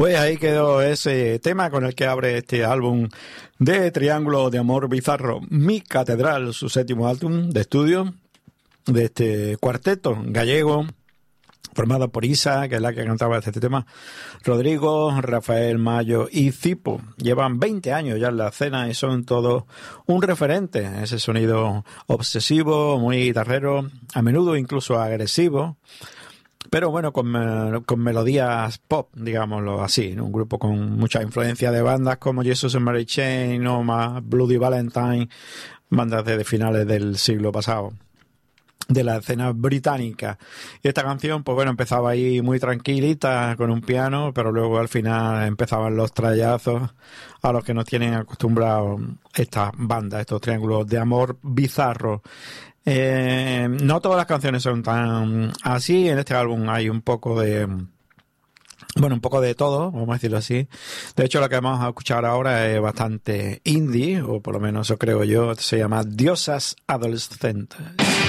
Pues ahí quedó ese tema con el que abre este álbum de Triángulo de Amor Bizarro, Mi Catedral, su séptimo álbum de estudio de este cuarteto gallego formado por Isa, que es la que cantaba este tema, Rodrigo, Rafael Mayo y Cipo. Llevan 20 años ya en la escena y son todos un referente. Ese sonido obsesivo, muy guitarrero, a menudo incluso agresivo, pero bueno, con melodías pop, digámoslo así, ¿no? Un grupo con mucha influencia de bandas como Jesus and Mary Chain o más Bloody Valentine, bandas de finales del siglo pasado, de la escena británica. Y esta canción, pues bueno, empezaba ahí muy tranquilita con un piano, pero luego al final empezaban los trallazos a los que nos tienen acostumbrados estas bandas, estos triángulos de amor bizarro. No todas las canciones son tan así. En este álbum hay un poco de todo, vamos a decirlo así. De hecho, lo que vamos a escuchar ahora es bastante indie, o por lo menos eso creo yo. Se llama Diosas Adolescentes.